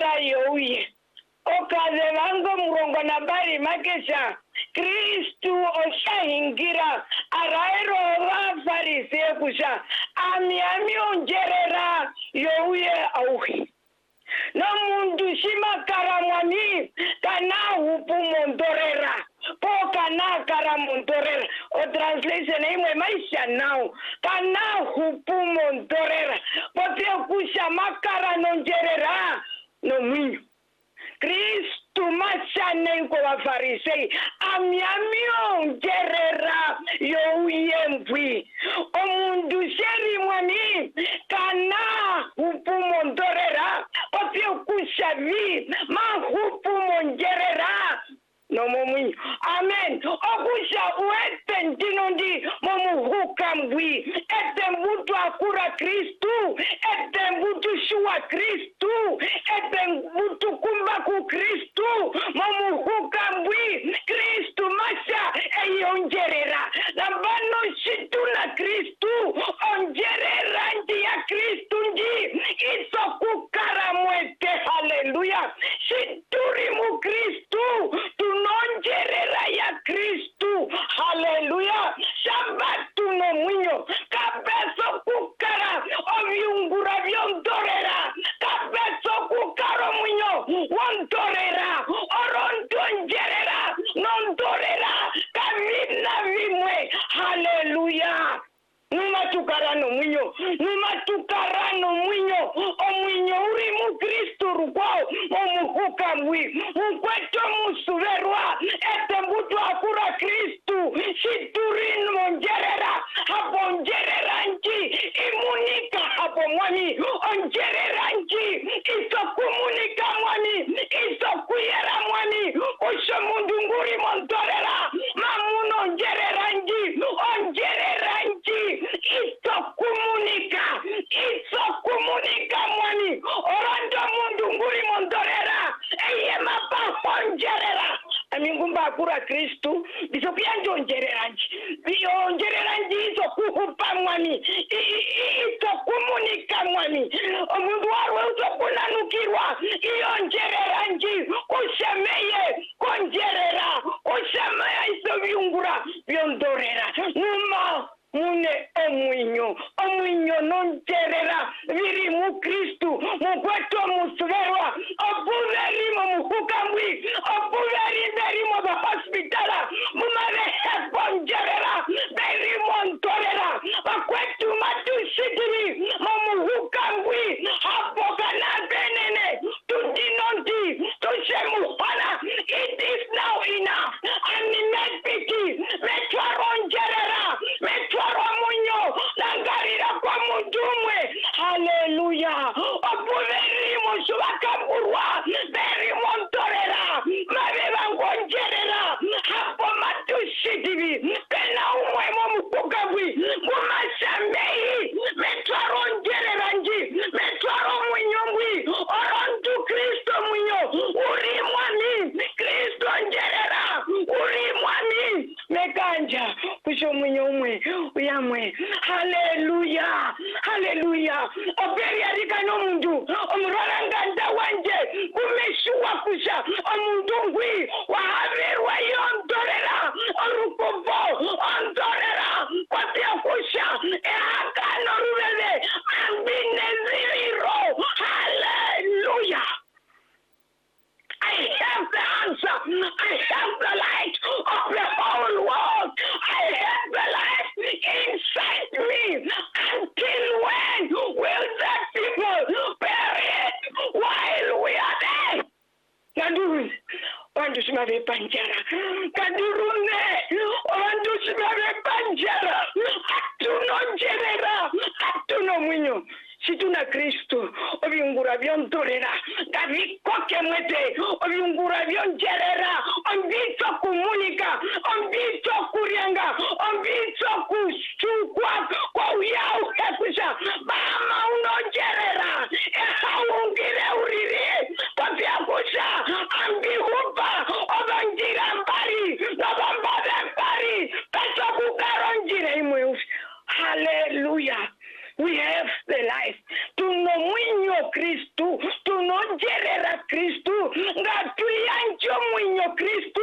ongerera youye okaze vango murongo na bari makesha Kristu oshahingira arairo vafarise kusha ami ongerera youye auhi no mundu shima karamwani kana hupu mondorera po kana karamondorera o translation imwe maisha nao kana hupu mondorera pote kusha makara nongerera no mwinyo Kristu machane kwa wafarisei ami ongerera youye mbwi omundu sheri mwani kana hupu mondorera pote kusha vi mahupu mongerera no momwi amen okusha uete ndinondi momuhuka mbwi ete mbutu akura Kristu ete mbutu shuwa Kristu ete mbutu kumba ku Kristu momuhuka mbwi Kristu masha eiongerera nabano shituna Kristu ongerera ndi ya Kristu ndi isokukara mwete haleluya shituri mu Kristu tunongerera ya Kristu haleluya shabatu no mwinyo kabeso kukara oviungura vyondorera kabeso kukara mwinyo wondorera orondongerera nondorera kavina vimwe haleluya numatukarano mwinyo omwinyo uri mu Kristu rukwao omuhuka mbwi ukweto musuverwa ete mbutu akura Kristu shiturin mongerera hapo njerera nji imunika hapo mwani ongerera nji isokumunika mwani isokuyera mwani usho mundunguri mondorera mamuno njerera nji ongerera nji isokumunika mwani orando mundunguri mondorera eye mapa ongerera amingumba akura Kristu bisopia njongerera nji isokuhupa mwani isokumunika mwani omundu warwe usokunanukirwa iyongerera nji kushemeye kongerera kushemeye isovyungura vyondorera numa mune omwinyo nongerera viri mu Kristu mukweto musuverwa obuverimo muhukambwi obuverimo bahospitala mumavehepongerera verimo ntorera bakwetu matushitiri mumuhukambwi hapoka benene tudinonti tushemuhana it is now enough animepiki metwarongerera metwaro munyo langarira kwa mudumwe haleluya obuverimo shubakamburwa verimo ntorera mabeba ngongerera hapo matushitivi pena umwemo mukukabwi mumashambei metwaro ngerera nji metwaro mwinyo mbwi orontu Kristo mwinyo uri mwami Kristo ngerera uri mwami mekanja kusho mwinyo umwe uyamwe haleluya oberi adikano mundu omuroranganda wanje kumeshuwa kusha omundu ngwi wahaverwa yondorera orukuvo ondorera kwatia kusha ehakano ruveve ambineziriro haleluya I have the answer. I have the light of the whole world. I have the light inside me. Until when will the people perish while we are there? Kaduru, wantu simave panjara. Kadurune, wantu simave panjara. Atunonjerera, atuno mwinyo. Situna Kristu, obiungura vyondorera, gavikoke mwete, obiungura vyonjerera, ombito kumunika, ombito kurianga, ombito kushukwa, kwa uyau hekusha, bama unonjerera, ungire uriri, kwa vyakusha, ambihupa, obanjira mbari, nabambade mbari, pesa kukaronjire imwe. Hallelujah. We have the life. Tunomwinyo Kristu, tunonjerera Kristu, nga tulianjo mwinyo Kristu,